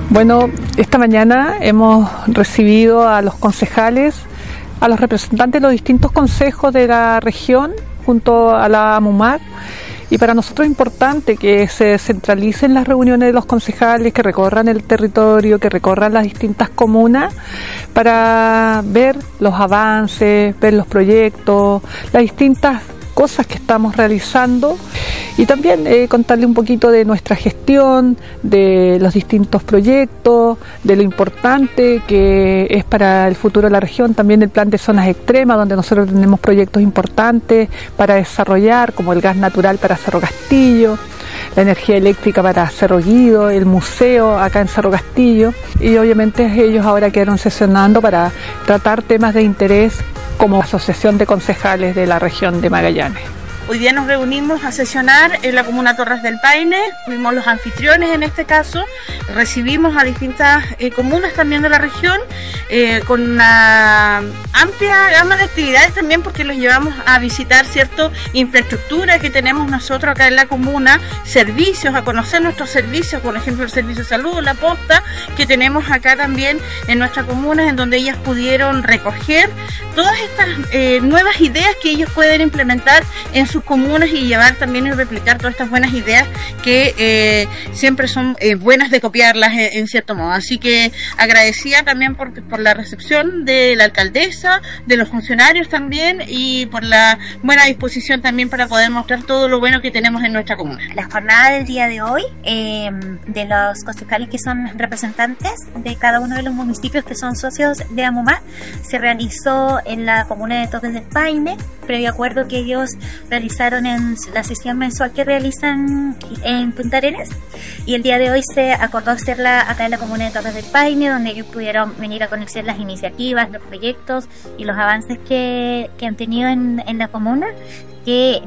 Bueno, esta mañana hemos recibido a los concejales, a los representantes de los distintos consejos de la región junto a la AMUMAC, y para nosotros es importante que se centralicen las reuniones de los concejales, que recorran el territorio, que recorran las distintas comunas para ver los avances, ver los proyectos, las distintas cosas que estamos realizando, y también contarle un poquito de nuestra gestión, de los distintos proyectos, de lo importante que es para el futuro de la región, también el plan de zonas extremas, donde nosotros tenemos proyectos importantes para desarrollar, como el gas natural para Cerro Castillo, la energía eléctrica para Cerro Guido, el museo acá en Cerro Castillo, y obviamente ellos ahora quedaron sesionando para tratar temas de interés como Asociación de Concejales de la región de Magallanes. Hoy día nos reunimos a sesionar en la comuna Torres del Paine, fuimos los anfitriones en este caso, recibimos a distintas comunas también de la región, con una amplia gama de actividades también, porque los llevamos a visitar cierta infraestructura que tenemos nosotros acá en la comuna, servicios, a conocer nuestros servicios, por ejemplo el servicio de salud, la posta, que tenemos acá también en nuestra comuna, en donde ellas pudieron recoger todas estas nuevas ideas que ellos pueden implementar en sus comunas y llevar también y replicar todas estas buenas ideas que siempre son buenas de copiarlas en cierto modo. Así que agradecida también por la recepción de la alcaldesa, de los funcionarios también, y por la buena disposición también para poder mostrar todo lo bueno que tenemos en nuestra comuna. La jornada del día de hoy, de los concejales que son representantes de cada uno de los municipios que son socios de AMUMAC, se realizó en la comuna de Torres del Paine, previo acuerdo que ellos realizaron en la sesión mensual que realizan en Punta Arenas, y el día de hoy se acordó hacerla acá en la comuna de Torres del Paine, donde ellos pudieron venir a conocer las iniciativas, los proyectos y los avances que han tenido en la comuna, que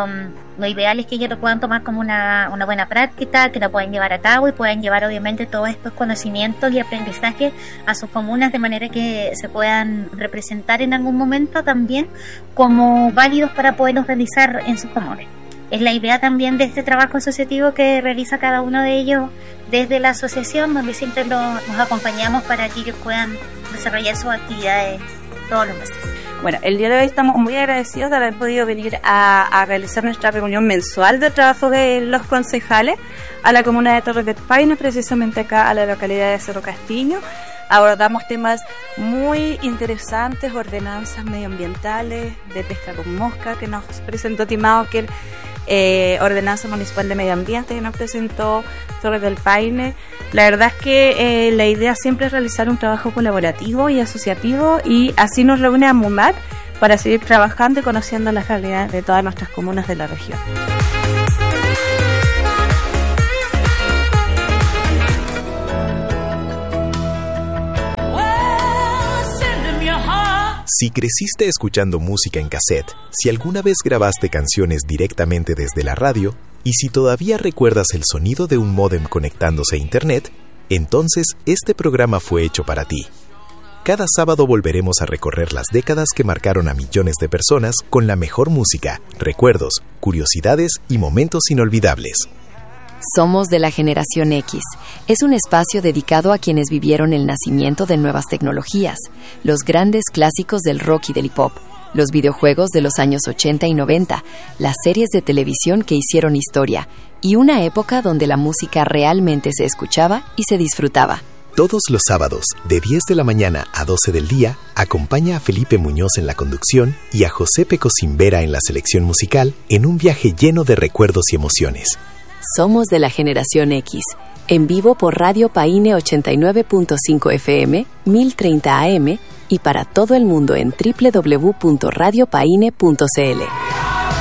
lo ideal es que ellos lo puedan tomar como una buena práctica, que lo puedan llevar a cabo y puedan llevar obviamente todos estos conocimientos y aprendizajes a sus comunas, de manera que se puedan representar en algún momento también como válidos para poderlos realizar en sus comunas. Es la idea también de este trabajo asociativo que realiza cada uno de ellos desde la asociación, donde siempre nos acompañamos para que ellos puedan desarrollar sus actividades todos los meses. Bueno, el día de hoy estamos muy agradecidos de haber podido venir a realizar nuestra reunión mensual de trabajo de los concejales a la comuna de Torres del Paine, precisamente acá a la localidad de Cerro Castillo. Abordamos temas muy interesantes, ordenanzas medioambientales, de pesca con mosca que nos presentó Timauquel, ordenanza municipal de medio ambiente que nos presentó Torres del Paine. La verdad es que la idea siempre es realizar un trabajo colaborativo y asociativo, y así nos reúne a AMUMAC para seguir trabajando y conociendo las realidades de todas nuestras comunas de la región. Si creciste escuchando música en cassette, si alguna vez grabaste canciones directamente desde la radio, y si todavía recuerdas el sonido de un módem conectándose a internet, entonces este programa fue hecho para ti. Cada sábado volveremos a recorrer las décadas que marcaron a millones de personas con la mejor música, recuerdos, curiosidades y momentos inolvidables. Somos de la Generación X. Es un espacio dedicado a quienes vivieron el nacimiento de nuevas tecnologías, los grandes clásicos del rock y del hip hop, los videojuegos de los años 80 y 90, las series de televisión que hicieron historia, y una época donde la música realmente se escuchaba y se disfrutaba. Todos los sábados, de 10 de la mañana a 12 del día, acompaña a Felipe Muñoz en la conducción y a José Pecosimbera en la selección musical en un viaje lleno de recuerdos y emociones. Somos de la Generación X, en vivo por Radio Paine 89.5 FM, 1030 AM y para todo el mundo en www.radiopaine.cl.